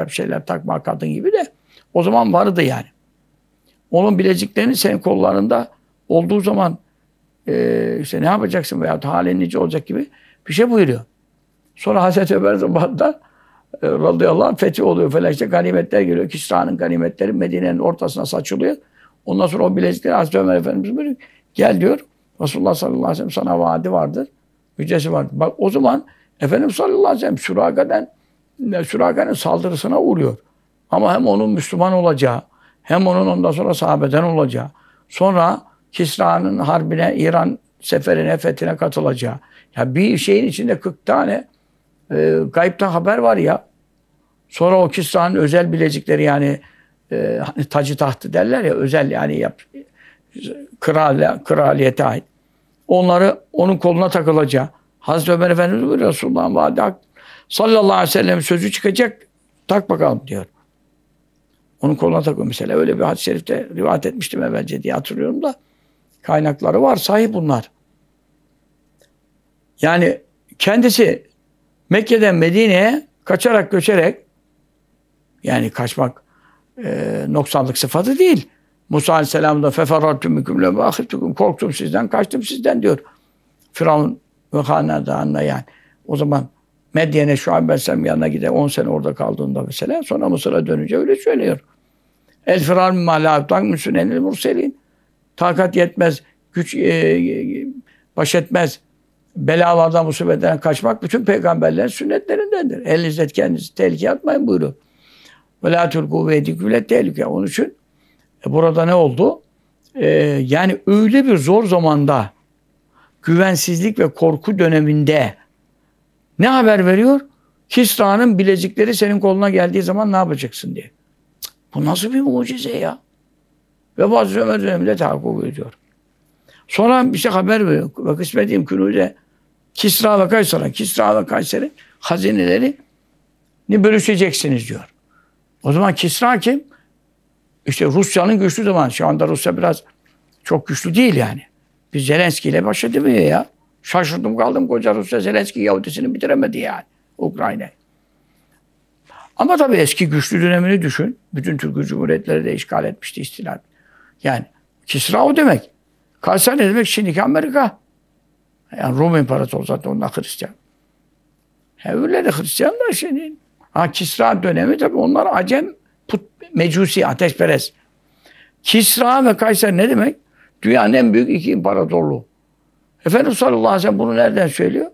bir şeyler takma kadın gibi de o zaman vardı yani. Onun bileziklerinin senin kollarında olduğu zaman işte ne yapacaksın veya halin nice olacak gibi bir şey buyuruyor. Sonra Hazreti Ömer zamanında radıyallahu anh fethi oluyor falan işte ganimetler geliyor. Kisra'nın ganimetleri Medine'nin ortasına saçılıyor. Ondan sonra o bilezikleri Hazreti Ömer Efendimiz buyuruyor. Gel diyor. Resulullah sallallahu aleyhi ve sellem sana vaadi vardır. Müjdesi vardır. Bak o zaman Efendimiz sallallahu aleyhi ve sellem Sürakanın saldırısına uğruyor. Ama hem onun Müslüman olacağı, hem onun ondan sonra sahabeden olacağı, sonra Kisra'nın harbine, İran seferine, fethine katılacağı. Ya bir şeyin içinde 40 tane gayipten haber var ya. Sonra o Kisra'nın özel bilezikleri yani hani tacı tahtı derler ya özel yani kraliyete ait. Onları onun koluna takılacağı. Hazreti Ömer Efendimiz buyuruyor Resulullah'ın vaadi sallallahu aleyhi ve sellem sözü çıkacak. Tak bakalım diyor. Onun koluna takıyor mesela. Öyle bir hadis-i şerifte rivayet etmiştim evvelce diye hatırlıyorum da. Kaynakları var. Sahih bunlar. Yani kendisi Mekke'den Medine'ye kaçarak göçerek yani kaçmak noksanlık sıfatı değil. Musa Aleyhisselam da feferratüm müküm le vâhiftukum korktum sizden, kaçtım sizden diyor. Firavun ve hanedanına yani. O zaman Medyen'e Şuayb Aleyhisselam yanına gider 10 sene orada kaldığında mesela sonra Mısır'a dönünce öyle söylüyor. El firar mimâ lâ yuttak min sünenil murselîn. Takat yetmez, güç baş etmez. Belalardan, musibetlerden kaçmak bütün peygamberlerin sünnetlerindendir. Elinizle kendinizi tehlikeye atmayın buyuruyor. Ve lâ tulkû ve edikûle tehlike. Onun için burada ne oldu? Yani öyle bir zor zamanda güvensizlik ve korku döneminde ne haber veriyor? Kisra'nın bilezikleri senin koluna geldiği zaman ne yapacaksın diye. Bu nasıl bir mucize ya? Ve bazı Ömer döneminde tahakkuk ediyor. Sonra işte haber veriyor. Ve kısmet imkünüyle Kisra ve Kayser'in hazinelerini bölüşeceksiniz diyor. O zaman Kisra kim? İşte Rusya'nın güçlü zamanı. Şu anda Rusya biraz çok güçlü değil yani. Biz Zelenski ile baş edemiyor ya. Şaşırdım kaldım koca Rusya Zelenski Yahudisini bitiremedi yani. Ukrayna'yı. Ama tabii eski güçlü dönemini düşün. Bütün Türk Cumhuriyetleri de işgal etmişti, istilal. Yani Kisra o demek. Kayser ne demek? Şimdiki Amerika. Yani Rum İmparatoru zaten onlar Hristiyan. Öbürleri Hristiyan da şimdi. Kisra dönemi tabii onlar Acem, Mecusi, ateşperest. Kisra ve Kayser ne demek? Dünyanın en büyük iki imparatorluğu. Efendimiz sallallahu aleyhi ve sellem bunu nereden söylüyor?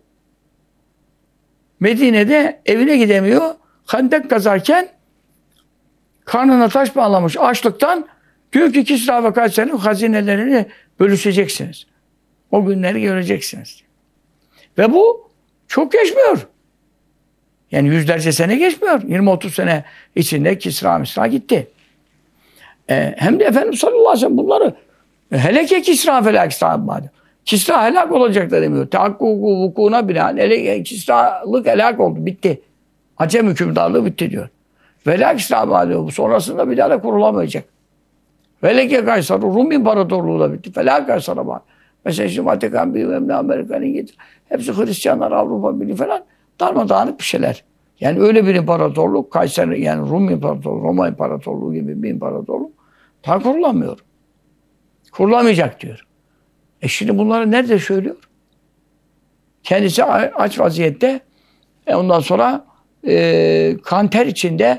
Medine'de evine gidemiyor. Hendek kazarken karnına taş bağlamış açlıktan diyor ki Kisra ve Kayser'in hazinelerini bölüşeceksiniz. O günleri göreceksiniz. Ve bu çok geçmiyor. Yani yüzlerce sene geçmiyor. 20-30 sene içinde Kisra gitti. Hem de Efendimiz sallallahu aleyhi ve sellem bunları hele ki Kisra felak sahibi. Kisra helak olacak da demiyor. Tahakkuku vukuuna binaen Kisra'lık helak oldu. Bitti. Acem hükümdarlığı bitti diyor. Velâ Kisra diyor. Sonrasında bir daha da kurulamayacak. Veleke Kaysar, Rum İmparatorluğu da bitti. Felâ Kaysar'a bağlı. Mesela şimdi Vatikan, bilmem ne, Amerika'nın İngiltere. Hepsi Hristiyanlar, Avrupa Birliği falan. Darmadağınık bir şeyler. Yani öyle bir imparatorluk, Kayser yani Rum İmparatorluğu, Roma İmparatorluğu gibi bir imparatorluk daha kurulamıyor. Kurulamayacak diyor. Şimdi bunları nerede söylüyor? Kendisi aç vaziyette ondan sonra kan ter içinde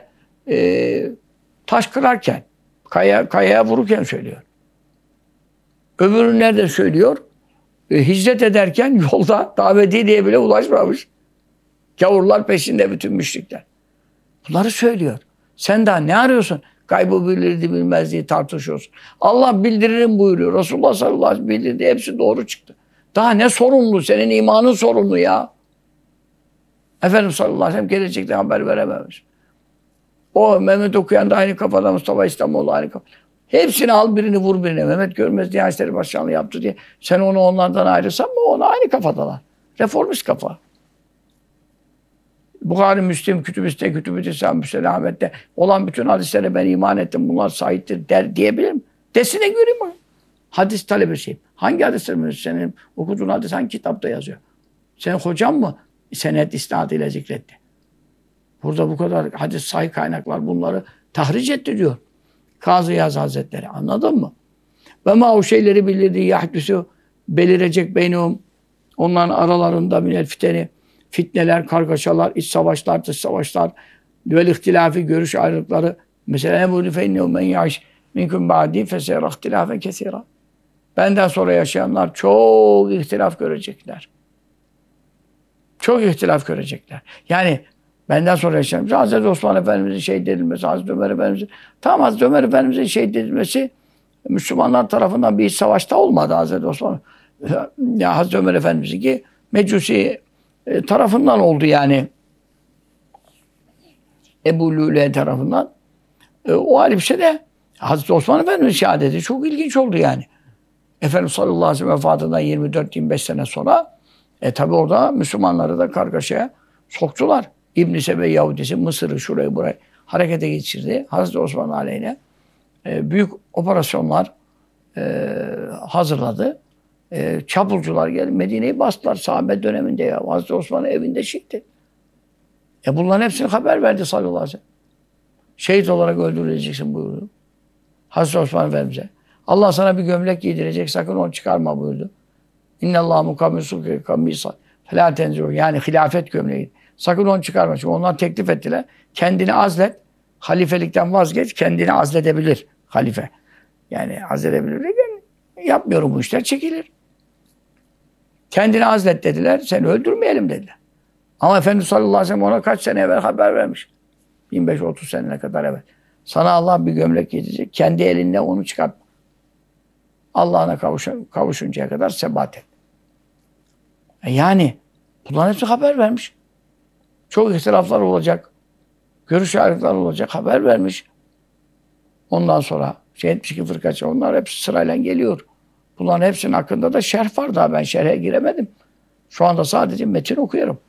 taş kırarken kayaya vururken söylüyor. Öbürü nerede söylüyor? Hicret ederken yolda davetiye bile ulaşmamış. Gavurlar peşinde bütün müşrikler. Bunları söylüyor. Sen daha ne arıyorsun? Gaybı bilirdi bilmez diye tartışıyorsun. Allah bildiririm buyuruyor. Resulullah sallallahu aleyhi ve sellem bildirdi. Hepsi doğru çıktı. Daha ne sorumlu? Senin imanın sorumlu ya. Efendimiz sallallahu aleyhi ve sellem gelecekte haber verememiş. O Mehmet okuyan da aynı kafada, Mustafa İslamoğlu aynı kafada. Hepsini al birini vur birine. Mehmet Görmez Diyanet İşleri Başkanlığı yaptı diye. Sen onu onlardan ayırırsan mı? Ona aynı kafadalar. Reformist kafa. Bukhari, Müslim, Kütüb-i Tisam, Müselamet'te olan bütün hadislere ben iman ettim. Bunlar sahiptir der diyebilir mi? Desine göreyim mi? Hadis talebesiyim. Hangi hadisler senin okuduğun hadis hangi kitapta yazıyor? Senin hocan mı senet isnadıyla zikretti? Burada bu kadar hadis sahih kaynaklar bunları tahric etti diyor. Kazı Yaz Hazretleri. Anladın mı? Ve ma o şeyleri bildirdiği yahdüsü belirecek beynum. Onların aralarında minel fiteni. Fitneler, kargaşalar, iç savaşlar, dış savaşlar, vel ihtilafi, görüş ayrılıkları. Mesela Ebu Feynehu men yaş minkum ba'di feseyra ihtilafen kesira. Benden sonra yaşayanlar çok ihtilaf görecekler. Çok ihtilaf görecekler. Yani benden sonra yaşayan, Hazreti Osman Efendimiz'in şehit edilmesi, Hazreti Ömer Efendimiz'in, tamam Hazreti Ömer Efendimiz'in şehit edilmesi Müslümanlar tarafından bir iç savaşta olmadı Hazreti Osman. Ya Hazreti Ömer Efendimiz'in ki Mecusi tarafından oldu yani. Ebu Lüle tarafından. O ayrı bir şey de Hazreti Osman Efendimiz'in şehadeti çok ilginç oldu yani. Efendimiz sallallahu aleyhi ve sellem vefatından 24-25 sene sonra tabi orada Müslümanları da kargaşaya soktular. İbn-i Sebe Yahudisi Mısır'ı şurayı burayı harekete geçirdi. Hazreti Osman aleyhine büyük operasyonlar hazırladı. Çapulcular geldi. Medine'yi bastılar sahabe döneminde ya. Hazreti Osman'ın evinde şehit. Bunların hepsini haber verdi sallallahu aleyhi ve sellem. Şehit olarak öldürüleceksin buyurdu. Hazreti Osman Efendimiz'e. Allah sana bir gömlek giydirecek, sakın onu çıkarma buyurdu. İnnallâhu mukammisul kamisa felâ tenziru. Yani hilafet gömleği. Sakın onu çıkarma. Çünkü onlar teklif ettiler. Kendini azlet. Halifelikten vazgeç. Kendini azledebilir halife. Yani azledebilir. Yapmıyorum bu işler. Çekilir. Kendini azlet dediler. Seni öldürmeyelim dediler. Ama Efendimiz sallallahu aleyhi ve sellem ona kaç sene evvel haber vermiş. 25-30 senene kadar evvel. Sana Allah bir gömlek giyecek. Kendi elinde onu çıkartma. Allah'ına kavuşuncaya kadar sebat et. Yani bunların hepsi haber vermiş. Çok ihtilaflar olacak. Görüş ayrılıkları olacak. Haber vermiş. Ondan sonra 72 fırkaça onlar hepsi sırayla geliyor. Bunların hepsinin hakkında da şerh var daha. Ben şerhe giremedim. Şu anda sadece metin okuyorum.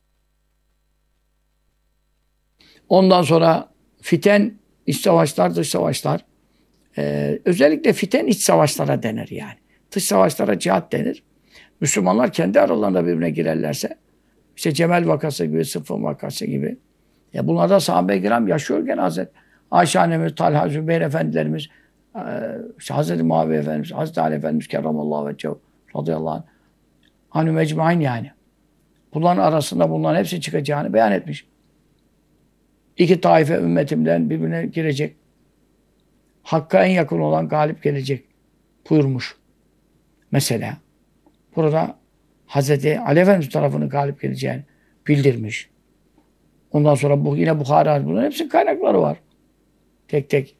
Ondan sonra fiten, iç savaşlar, dış savaşlar. Özellikle fiten iç savaşlara denir yani. Dış savaşlara cihat denir. Müslümanlar kendi aralarında birbirine girerlerse, işte Cemel vakası gibi, Sıffın vakası gibi. Bunlarda sahabe-i kiram yaşıyorken Hazreti Ayşe annemiz, Talha, Zübeyir efendilerimiz, işte Hazreti Muaviye Efendimiz, Hazreti Ali Efendimiz, Kerramallahu vecehu, radıyallahu anh, hanü mecmain yani. Bunların arasında bunların hepsi çıkacağını beyan etmiş. İki taife ümmetimden birbirine girecek. Hakka en yakın olan galip gelecek buyurmuş. Mesela burada Hazreti Ali Efendimiz tarafının galip geleceğini bildirmiş. Ondan sonra yine Bukhara, bunların hepsinin kaynakları var. Tek tek.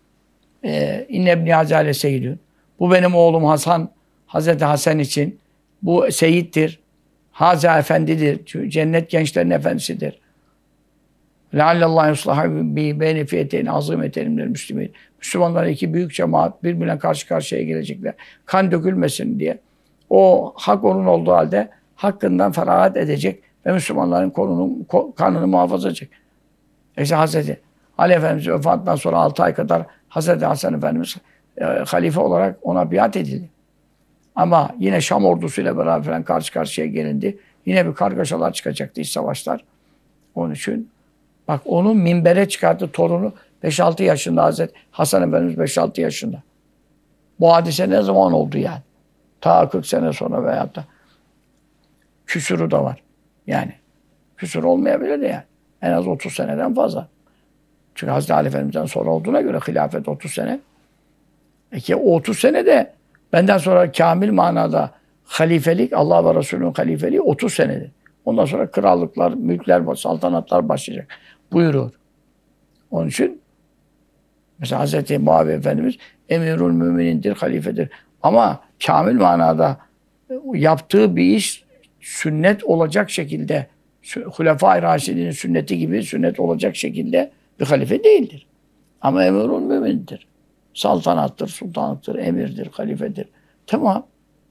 İnne ibni Hazale Seyyidün. Bu benim oğlum Hasan, Hazreti Hasan için. Bu seyittir. Haza efendidir. Cennet gençlerin efendisidir. Leallallahu yuslaha bi beyni fiyeteyn azimeteyn minel müslimin. Müslümanların iki büyük cemaat birbirine karşı karşıya gelecekler. Kan dökülmesin diye. O hak onun olduğu halde hakkından feragat edecek ve Müslümanların kanını muhafaza edecek. İşte Hazreti Ali Efendimiz vefatından sonra 6 ay kadar Hazreti Hasan Efendimiz halife olarak ona biat edildi. Ama yine Şam ordusuyla beraber falan karşı karşıya gelindi. Yine bir kargaşalar çıkacaktı, iç savaşlar. Onun için bak onun minbere çıkarttı torunu 5-6 yaşında Hazreti Hasan Efendimiz 5-6 yaşında. Bu hadise ne zaman oldu yani? Ta 40 sene sonra veyahut da küsürü de var. Yani küsür olmayabilir de yani. En az 30 seneden fazla. Çünkü Hazreti Ali Efendimiz'den sonra olduğuna göre hilafet 30 sene. Ki o 30 sene de benden sonra kamil manada halifelik, Allah ve Resulü'nün halifeliği 30 senedir. Ondan sonra krallıklar, mülkler, saltanatlar başlayacak. Buyuruyor. Onun için mesela Hazreti Muaviye Efendimiz emirül müminindir, halifedir. Ama kamil manada yaptığı bir iş sünnet olacak şekilde, Hulefâ-i Raşidî'nin sünneti gibi sünnet olacak şekilde bir halife değildir. Ama emirül mümindir. Saltanattır, sultanlıktır, emirdir, halifedir. Tamam.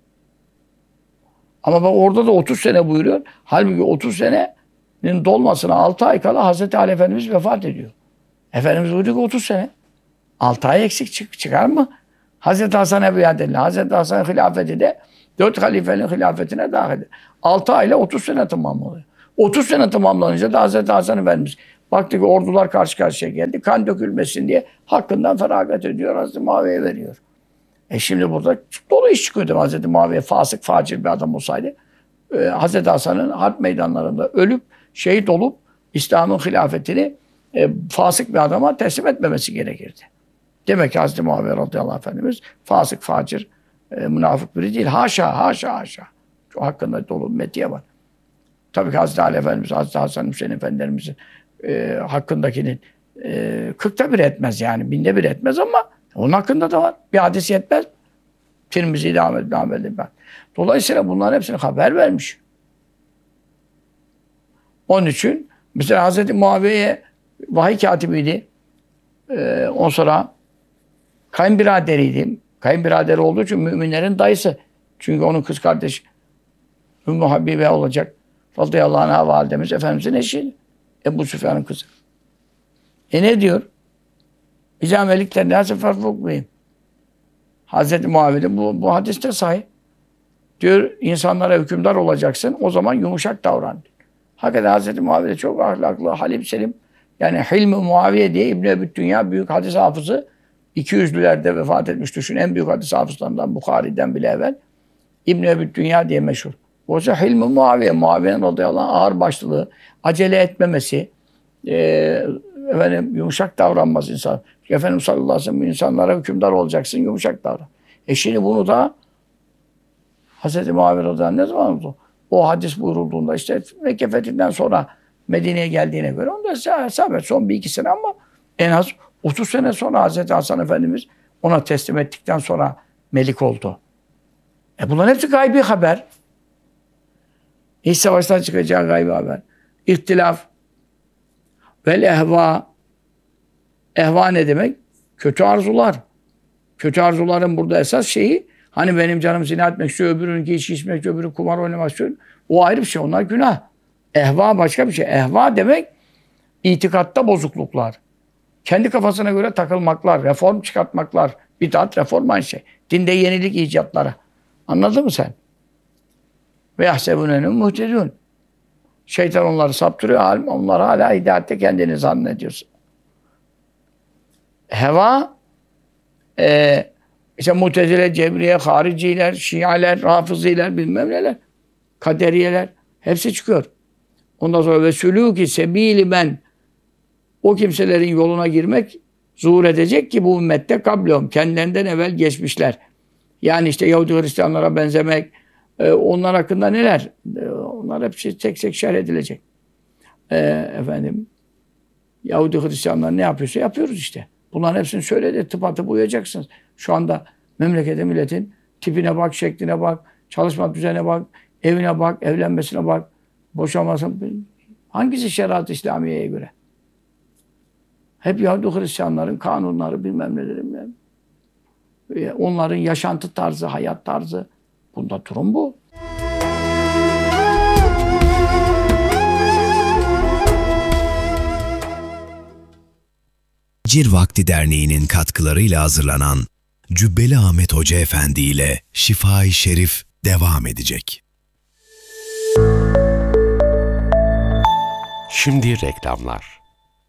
Ama bak orada da 30 sene buyuruyor. Halbuki 30 senenin dolmasına 6 ay kala Hazreti Ali Efendimiz vefat ediyor. Efendimiz buyuruyor ki 30 sene. 6 ay eksik çıkar mı? Hazreti Hasan'a biat edilir. Hazreti Hasan'ın hilafeti de 4 halifenin hilafetine dahil edilir. 6 ayla 30 sene tamamlanıyor. 30 sene tamamlanınca da Hazreti Hasan Efendimiz Baktı ki ordular karşı karşıya geldi. Kan dökülmesin diye hakkından feragat ediyor. Hazreti Muaviye'ye veriyor. Şimdi burada dolu iş çıkıyordu. Hazreti Muaviye fasık, facir bir adam olsaydı. Hazreti Hasan'ın harp meydanlarında ölüp, şehit olup İslam'ın hilafetini fasık bir adama teslim etmemesi gerekirdi. Demek ki Hazreti Muaviye radıyallahu anh Efendimiz fasık, facir, münafık biri değil. Haşa, haşa, haşa. Şu hakkında dolu metiye var. Tabii ki Hazreti Ali Efendimiz, Hazreti Hasan Hüseyin Efendilerimizin hakkındakinin 40'ta bir etmez yani. 1000'de bir etmez ama onun hakkında da var. Bir hadis yetmez. Tirmizi devam edin ben. Dolayısıyla bunların hepsine haber vermiş. Onun için mesela Hazreti Muaviye'ye vahiy katibiydi. Ondan sonra kayınbiraderiydi. Kayınbiraderi olduğu için müminlerin dayısı. Çünkü onun kız kardeşi Ümmü Habibe olacak. Radıyallahu anh'a validemiz Efendimizin eşi. Ebu Süfyan'ın kızı. Ne diyor? İzâ melikler nâse ferfuk beyim. Hazreti Muaviye'de bu hadiste sahih. Diyor insanlara hükümdar olacaksın. O zaman yumuşak davran. Hakikaten Hazreti Muaviye çok ahlaklı, halim selim. Yani Hilm-i Muaviye diye İbn-i Ebüddünya büyük hadis hafızı 200'lülerde vefat etmiş. Düşün en büyük hadis hafızlarından Bukhari'den bile evvel. İbn-i Ebüddünya diye meşhur. Oysa Hilm-i Muaviye, Muaviye'nin radıyallahu anh ağır başlılığı, acele etmemesi, yumuşak davranmaz insan. Efendimiz sallallahu aleyhi ve sellem insanlara hükümdar olacaksın, yumuşak davran. Şimdi bunu da Hazreti Muaviye radıyallahu anh ne zaman oldu? O hadis buyurulduğunda işte Mekke fethinden sonra Medine'ye geldiğine göre onda hesap son 1-2 sene ama en az 30 sene sonra Hazreti Hasan Efendimiz ona teslim ettikten sonra melik oldu. Bunların hepsi gaybi haber. İç savaştan çıkacağı gaybi haber. İhtilaf vel ehva. Ehva ne demek? Kötü arzular. Kötü arzuların burada esas şeyi hani benim canım zina etmek istiyor, öbürününki içki içmek istiyor, öbürü kumar oynamak istiyor. O ayrı bir şey. Onlar günah. Ehva başka bir şey. Ehva demek itikatta bozukluklar. Kendi kafasına göre takılmaklar, reform çıkartmaklar. Bid'at, reform aynı şey. Dinde yenilik icatları. Anladın mı sen? Ve yahsebûnehum muhtedûn. Şeytan onları saptırıyor. Onlar hala hidayette kendini zannediyorsun. Heva işte Mutezile, Cebriye, Hariciler, Şialer, Rafiziler, bilmem neler, Kaderiyeler hepsi çıkıyor. Ondan sonra ve sülûki sebîli men o kimselerin yoluna girmek zuhur edecek ki bu ümmette kablehum kendilerinden evvel geçmişler. Yani işte Yahudi Hristiyanlara benzemek, onlar hakkında neler? Onlar hepsi tek tek şerh edilecek. Yahudi Hristiyanlar ne yapıyorsa yapıyoruz işte. Bunların hepsini söyledi. Tıpatıp uyacaksınız. Şu anda memlekete milletin tipine bak, şekline bak, çalışma düzenine bak, evine bak, evlenmesine bak, boşanmasına. Hangisi şeriat-ı İslamiye'ye göre? Hep Yahudi Hristiyanların kanunları bilmem neleri. Onların yaşantı tarzı, hayat tarzı. Bunda durum bu. Cir Vakti Derneği'nin katkılarıyla hazırlanan Cübbeli Ahmet Hoca Efendi ile Şifa-i Şerif devam edecek. Şimdi reklamlar.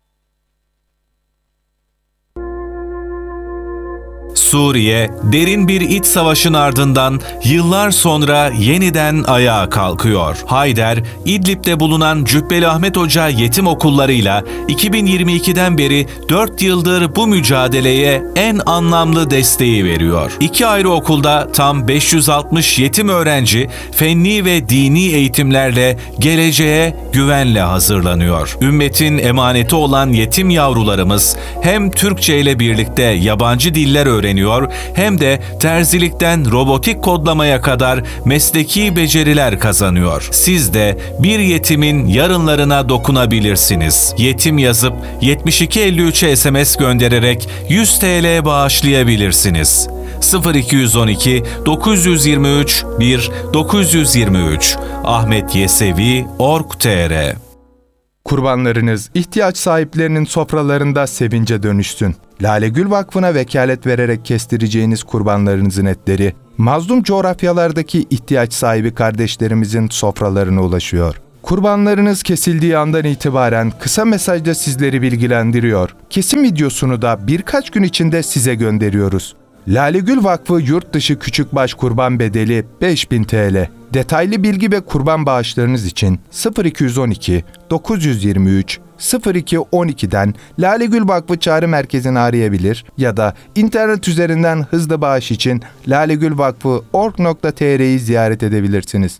Suriye, derin bir iç savaşın ardından yıllar sonra yeniden ayağa kalkıyor. Hayder, İdlib'de bulunan Cübbeli Ahmet Hoca yetim okullarıyla 2022'den beri 4 yıldır bu mücadeleye en anlamlı desteği veriyor. 2 ayrı okulda tam 560 yetim öğrenci fenni ve dini eğitimlerle geleceğe güvenle hazırlanıyor. Ümmetin emaneti olan yetim yavrularımız hem Türkçe ile birlikte yabancı diller öğreniyor hem de terzilikten robotik kodlamaya kadar mesleki beceriler kazanıyor. Siz de bir yetimin yarınlarına dokunabilirsiniz. Yetim yazıp 7253'e SMS göndererek 100 TL bağışlayabilirsiniz. 0212 923 1 923 ahmetyesevi.org.tr Kurbanlarınız ihtiyaç sahiplerinin sofralarında sevince dönüşsün. Lale Gül Vakfı'na vekalet vererek kestireceğiniz kurbanlarınızın etleri, mazlum coğrafyalardaki ihtiyaç sahibi kardeşlerimizin sofralarına ulaşıyor. Kurbanlarınız kesildiği andan itibaren kısa mesajda sizleri bilgilendiriyor. Kesim videosunu da birkaç gün içinde size gönderiyoruz. Lale Gül Vakfı yurt dışı küçükbaş kurban bedeli 5.000 TL. Detaylı bilgi ve kurban bağışlarınız için 0212 923 0212'den Lale Gül Vakfı Çağrı Merkezi'ni arayabilir ya da internet üzerinden hızlı bağış için lalegülvakfı.org.tr'yi ziyaret edebilirsiniz.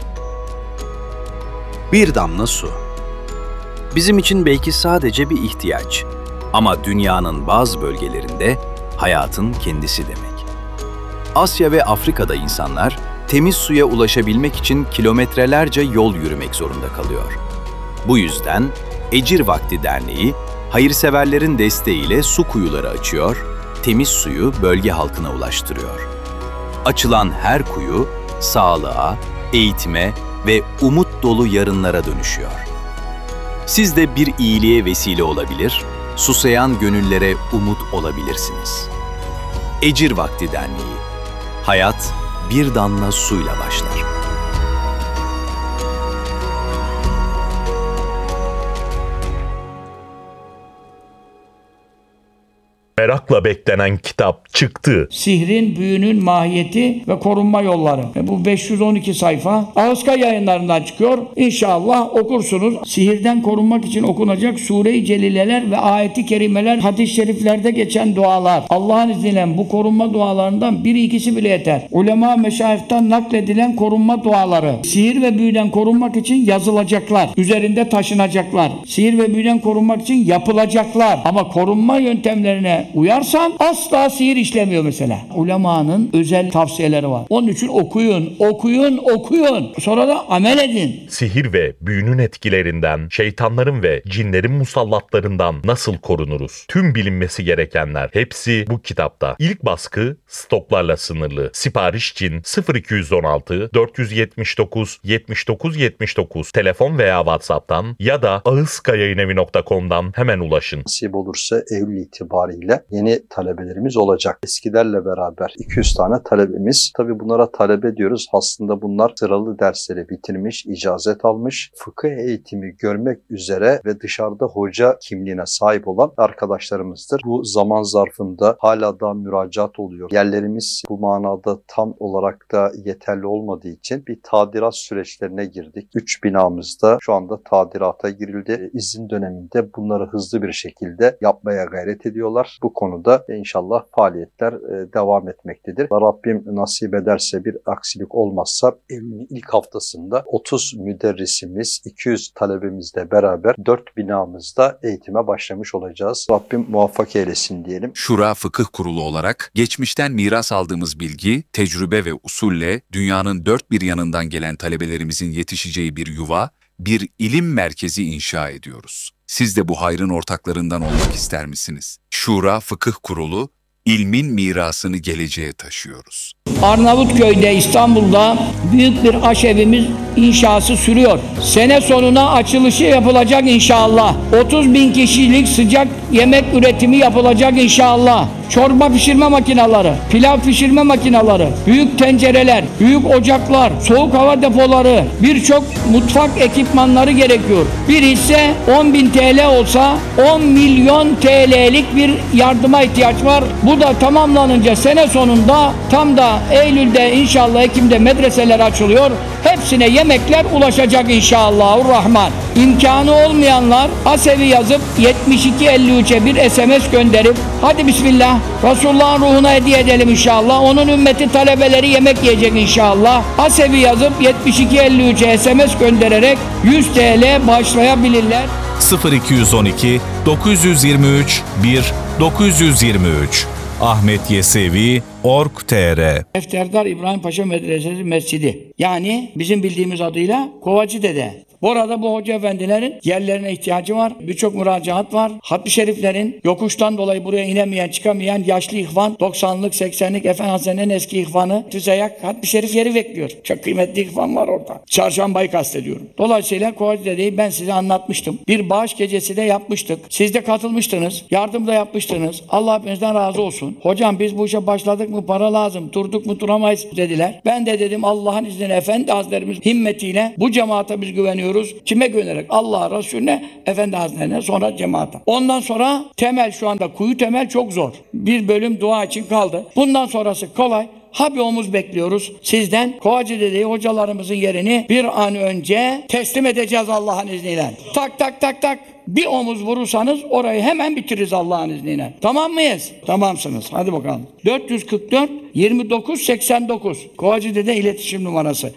Bir damla su. Bizim için belki sadece bir ihtiyaç ama dünyanın bazı bölgelerinde hayatın kendisi demek. Asya ve Afrika'da insanlar temiz suya ulaşabilmek için kilometrelerce yol yürümek zorunda kalıyor. Bu yüzden Ecir Vakti Derneği, hayırseverlerin desteğiyle su kuyuları açıyor, temiz suyu bölge halkına ulaştırıyor. Açılan her kuyu, sağlığa, eğitime ve umut dolu yarınlara dönüşüyor. Siz de bir iyiliğe vesile olabilir, susayan gönüllere umut olabilirsiniz. Ecir Vakti Derneği. Hayat bir damla suyla başlar. Merakla beklenen kitap çıktı. Sihrin, büyünün mahiyeti ve korunma yolları. Bu 512 sayfa Ağızka Yayınlarından çıkıyor. İnşallah okursunuz. Sihirden korunmak için okunacak Sure-i Celileler ve ayeti kerimeler, hadis-i şeriflerde geçen dualar. Allah'ın izniyle bu korunma dualarından biri ikisi bile yeter. Ulema meşayihten nakledilen korunma duaları. Sihir ve büyüden korunmak için yazılacaklar. Üzerinde taşınacaklar. Sihir ve büyüden korunmak için yapılacaklar. Ama korunma yöntemlerine uyarsan asla sihir işlemiyor mesela. Ulemanın özel tavsiyeleri var. Onun için okuyun. Sonra da amel edin. Sihir ve büyünün etkilerinden, şeytanların ve cinlerin musallatlarından nasıl korunuruz? Tüm bilinmesi gerekenler hepsi bu kitapta. İlk baskı stoklarla sınırlı. Sipariş için 0216 479 79 79 telefon veya WhatsApp'tan ya da ağızkayayınevi.com'dan hemen ulaşın. Nasip olursa Eylül itibariyle yeni talebelerimiz olacak. Eskilerle beraber 200 tane talebemiz. Tabii bunlara talebe diyoruz. Aslında bunlar sıralı dersleri bitirmiş, icazet almış, fıkıh eğitimi görmek üzere ve dışarıda hoca kimliğine sahip olan arkadaşlarımızdır. Bu zaman zarfında hala da müracaat oluyor. Yerlerimiz bu manada tam olarak da yeterli olmadığı için bir tadilat süreçlerine girdik. 3 binamızda şu anda tadilata girildi. İzin döneminde bunları hızlı bir şekilde yapmaya gayret ediyorlar. Bu konuda inşallah faaliyetler devam etmektedir. Rabbim nasip ederse bir aksilik olmazsa Eylül'ün ilk haftasında 30 müderrisimiz, 200 talebemizle beraber 4 binamızda eğitime başlamış olacağız. Rabbim muvaffak eylesin diyelim. Şura Fıkıh Kurulu olarak geçmişten miras aldığımız bilgi, tecrübe ve usulle dünyanın dört bir yanından gelen talebelerimizin yetişeceği bir yuva, bir ilim merkezi inşa ediyoruz. Siz de bu hayrın ortaklarından olmak ister misiniz? Şura Fıkıh Kurulu, ilmin mirasını geleceğe taşıyoruz. Arnavutköy'de, İstanbul'da büyük bir aşevimiz inşası sürüyor. Sene sonuna açılışı yapılacak inşallah. 30.000 kişilik sıcak yemek üretimi yapılacak inşallah. Çorba pişirme makineleri, pilav pişirme makineleri, büyük tencereler, büyük ocaklar, soğuk hava depoları, birçok mutfak ekipmanları gerekiyor. Bir hisse 10.000 TL olsa 10 milyon TL'lik bir yardıma ihtiyaç var. Bu da tamamlanınca sene sonunda tam da Eylül'de inşallah Ekim'de medreseler açılıyor. Hepsine yemekler ulaşacak inşallahurrahman. İmkanı olmayanlar Asevi yazıp 7253'e bir SMS gönderip hadi bismillah Resulullah'ın ruhuna hediye edelim inşallah. Onun ümmeti talebeleri yemek yiyecek inşallah. Asevi yazıp 7253'e SMS göndererek 100 TL bağışlayabilirler. 0212 923 1 923 Ahmet Yesevi Org.tr Defterdar İbrahim Paşa Medresesi Mescidi. Yani bizim bildiğimiz adıyla Kovacı Dede. Bu arada bu hoca efendilerin yerlerine ihtiyacı var. Birçok müracaat var. Hatmi şeriflerin yokuştan dolayı buraya inemeyen, çıkamayan yaşlı ihvan, 90'lık, 80'lik Efendi Hazretleri'nin eski ihvanı Tüzeyak Hatmi şerif yeri bekliyor. Çok kıymetli ihvan var orada. Çarşambayı kastediyorum. Dolayısıyla Kovacı Dede'yi ben size anlatmıştım. Bir bağış gecesi de yapmıştık. Siz de katılmıştınız. Yardım da yapmıştınız. Allah hepinizden razı olsun. Hocam biz bu işe başladık mı para lazım. Durduk mu duramayız dediler. Ben de dedim Allah'ın izniyle Efendi Hazretlerimiz himmetiyle bu cemaate biz güveniyoruz. güveniyoruz? Kime güvenerek? Allah'a, Resulüne, Efendi Hazretlerine, sonra cemaate. Ondan sonra temel, şu anda kuyu temel çok zor. Bir bölüm dua için kaldı. Bundan sonrası kolay. Bir omuz bekliyoruz sizden. Kovacı Dede'yi, hocalarımızın yerini bir an önce teslim edeceğiz Allah'ın izniyle. Tak tak tak tak. Bir omuz vurursanız orayı hemen bitiririz Allah'ın izniyle. Tamam mıyız? Tamamsınız. Hadi bakalım. 444 29 89. Kovacı Dede iletişim numarası.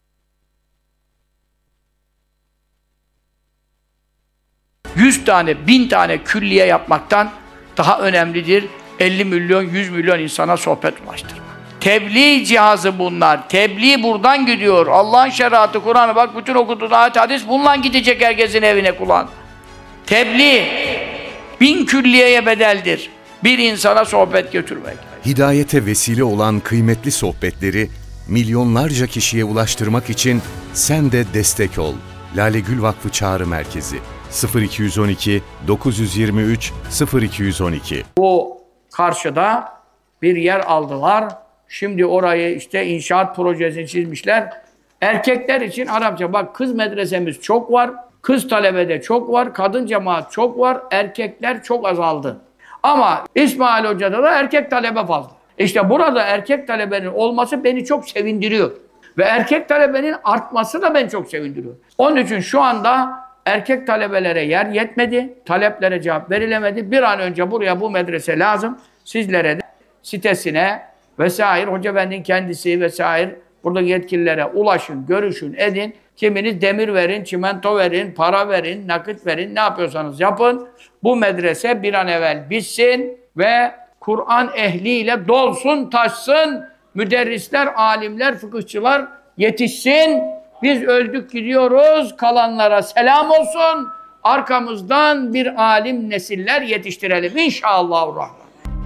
...100 tane, 1000 tane külliye yapmaktan daha önemlidir 50 milyon, 100 milyon insana sohbet ulaştırmak. Tebliğ cihazı bunlar. Tebliğ buradan gidiyor. Allah'ın şeriatı, Kur'an'ı bak, bütün okuduğun ayet hadis bununla gidecek herkesin evine, kulağına. Tebliğ 1000 külliyeye bedeldir. Bir insana sohbet götürmek. Hidayete vesile olan kıymetli sohbetleri milyonlarca kişiye ulaştırmak için sen de destek ol. Lale Gül Vakfı Çağrı Merkezi 0212 923 0212. Bu karşıda bir yer aldılar. Şimdi orayı işte inşaat projesini çizmişler. Erkekler için Arapça, bak, kız medresemiz çok var. Kız talebede çok var. Kadın cemaat çok var. Erkekler çok azaldı. Ama İsmail Hoca'da da erkek talebe fazla. İşte burada erkek talebenin olması beni çok sevindiriyor. Ve erkek talebenin artması da beni çok sevindiriyor. Onun için şu anda erkek talebelere yer yetmedi. Taleplere cevap verilemedi. Bir an önce buraya bu medrese lazım. Sizlere de sitesine vesaire, Hoca Efendi'nin kendisi vesaire, buradaki yetkililere ulaşın, görüşün, edin. Kiminiz demir verin, çimento verin, para verin, nakit verin, ne yapıyorsanız yapın. Bu medrese bir an evvel bitsin ve Kur'an ehliyle dolsun, taşsın. Müderrisler, alimler, fıkıhçılar yetişsin. Biz öldük gidiyoruz, kalanlara selam olsun. Arkamızdan bir alim nesiller yetiştirelim inşallahurrahman.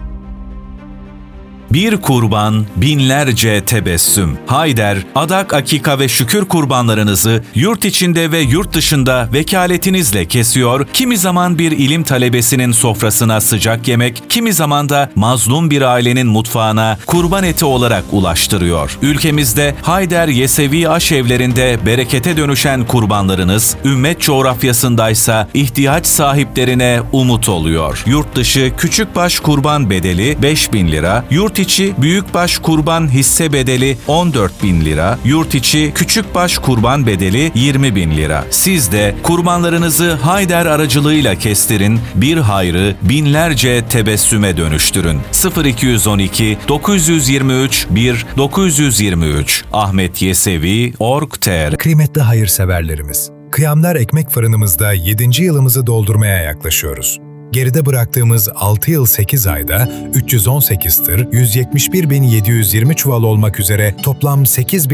Bir kurban, binlerce tebessüm. Hayder, adak, akika ve şükür kurbanlarınızı yurt içinde ve yurt dışında vekaletinizle kesiyor, kimi zaman bir ilim talebesinin sofrasına sıcak yemek, kimi zaman da mazlum bir ailenin mutfağına kurban eti olarak ulaştırıyor. Ülkemizde Hayder Yesevi aşevlerinde berekete dönüşen kurbanlarınız, ümmet coğrafyasındaysa ihtiyaç sahiplerine umut oluyor. Yurt dışı küçükbaş kurban bedeli 5.000 lira, yurt içi büyükbaş kurban hisse bedeli 14.000 lira, yurt içi küçükbaş kurban bedeli 20.000 lira. Siz de kurbanlarınızı Hayder aracılığıyla kestirin, bir hayrı binlerce tebessüme dönüştürün. 0212 923 1 923 Ahmet Yesevi Org.tr. Kıymetli hayırseverlerimiz, Kıyamlar Ekmek Fırınımızda 7. yılımızı doldurmaya yaklaşıyoruz. Geride bıraktığımız 6 yıl 8 ayda 318 tır, 171.720 çuval olmak üzere toplam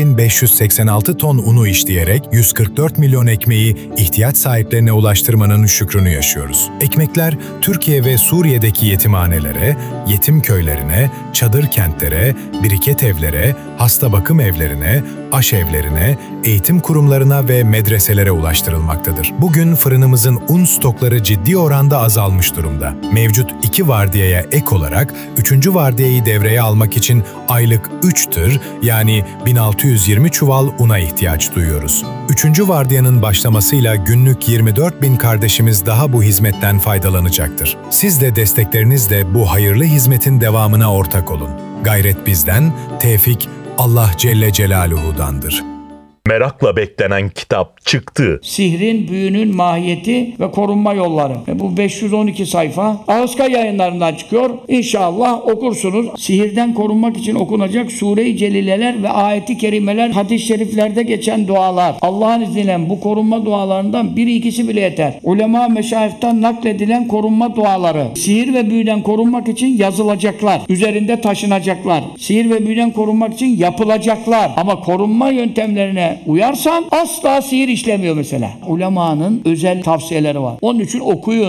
8.586 ton unu işleyerek 144 milyon ekmeği ihtiyaç sahiplerine ulaştırmanın şükrünü yaşıyoruz. Ekmekler Türkiye ve Suriye'deki yetimhanelere, yetim köylerine, çadır kentlere, biriket evlere, hasta bakım evlerine, aşevlerine, eğitim kurumlarına ve medreselere ulaştırılmaktadır. Bugün fırınımızın un stokları ciddi oranda azalmış durumda. Mevcut 2 vardiyaya ek olarak 3. vardiyayı devreye almak için aylık 3 tır, yani 1620 çuval una ihtiyaç duyuyoruz. 3. vardiyanın başlamasıyla günlük 24.000 kardeşimiz daha bu hizmetten faydalanacaktır. Siz de desteklerinizle bu hayırlı hizmetin devamına ortak olun. Gayret bizden, tevfik Allah Celle Celaluhu'dandır. Merakla beklenen kitap çıktı. Sihrin, büyünün mahiyeti ve korunma yolları. Bu 512 sayfa Ağızka Yayınlarından çıkıyor. İnşallah okursunuz. Sihirden korunmak için okunacak Sure-i Celileler ve ayeti kerimeler, hadis-i şeriflerde geçen dualar. Allah'ın izniyle bu korunma dualarından biri ikisi bile yeter. Ulema meşayihten nakledilen korunma duaları. Sihir ve büyüden korunmak için yazılacaklar. Üzerinde taşınacaklar. Sihir ve büyüden korunmak için yapılacaklar. Ama korunma yöntemlerine uyarsan asla sihir işlemiyor mesela. Ulemanın özel tavsiyeleri var. Onun için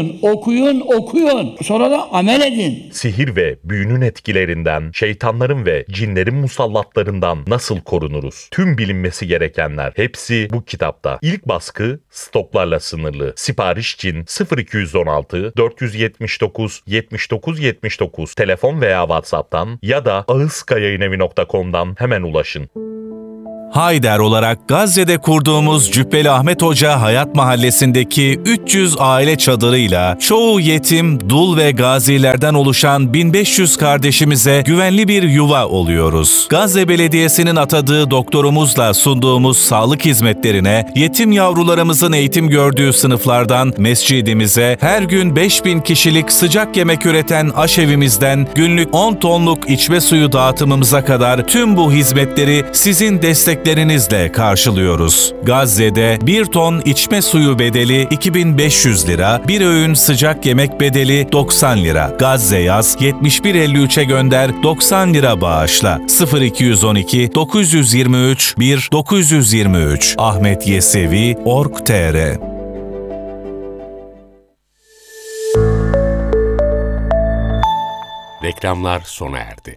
okuyun. Sonra da amel edin. Sihir ve büyünün etkilerinden, şeytanların ve cinlerin musallatlarından nasıl korunuruz? Tüm bilinmesi gerekenler hepsi bu kitapta. İlk baskı stoklarla sınırlı. Sipariş için 0216 479 79 79 telefon veya WhatsApp'tan ya da ağızkayayınevi.com'dan hemen ulaşın. Hayder olarak Gazze'de kurduğumuz Cübbeli Ahmet Hoca Hayat Mahallesi'ndeki 300 aile çadırıyla çoğu yetim, dul ve gazilerden oluşan 1500 kardeşimize güvenli bir yuva oluyoruz. Gazze Belediyesi'nin atadığı doktorumuzla sunduğumuz sağlık hizmetlerine, yetim yavrularımızın eğitim gördüğü sınıflardan mescidimize, her gün 5000 kişilik sıcak yemek üreten aşevimizden günlük 10 tonluk içme suyu dağıtımımıza kadar tüm bu hizmetleri sizin desteklerinizle karşılıyoruz. Gazze'de 1 ton içme suyu bedeli 2500 lira, bir öğün sıcak yemek bedeli 90 lira. Gazze yaz 7153'e gönder, 90 lira bağışla. 0212 923 1 923 ahmetyesevi.org.tr. Reklamlar sona erdi.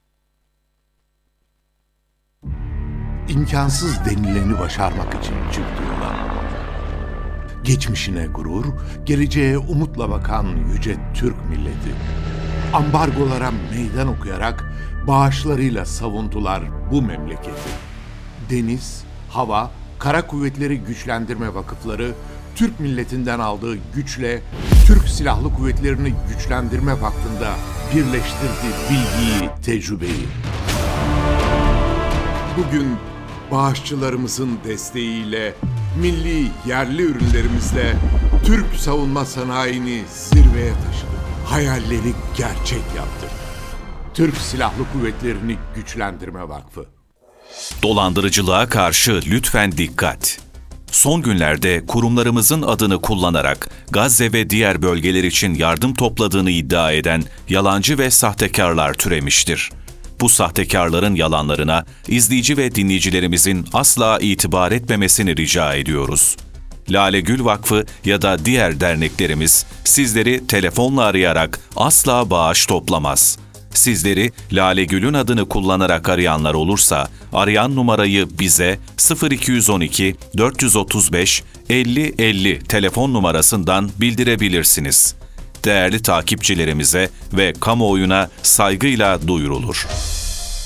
İmkansız denileni başarmak için çıktı yola. Geçmişine gurur, geleceğe umutla bakan yüce Türk milleti. Ambargolara meydan okuyarak bağışlarıyla savundular bu memleketi. Deniz, hava, kara kuvvetleri güçlendirme vakıfları, Türk milletinden aldığı güçle Türk Silahlı Kuvvetleri'ni güçlendirme vaktinde birleştirdi bilgiyi, tecrübeyi. Bugün bağışçılarımızın desteğiyle, milli yerli ürünlerimizle Türk savunma sanayini zirveye taşıdık. Hayalleri gerçek yaptık. Türk Silahlı Kuvvetleri'ni güçlendirme vakfı. Dolandırıcılığa karşı lütfen dikkat. Son günlerde kurumlarımızın adını kullanarak Gazze ve diğer bölgeler için yardım topladığını iddia eden yalancı ve sahtekarlar türemiştir. Bu sahtekarların yalanlarına izleyici ve dinleyicilerimizin asla itibar etmemesini rica ediyoruz. Lale Gül Vakfı ya da diğer derneklerimiz sizleri telefonla arayarak asla bağış toplamaz. Sizleri Lale Gül'ün adını kullanarak arayanlar olursa, arayan numarayı bize 0212 435 50 50 telefon numarasından bildirebilirsiniz. Değerli takipçilerimize ve kamuoyuna saygıyla duyurulur.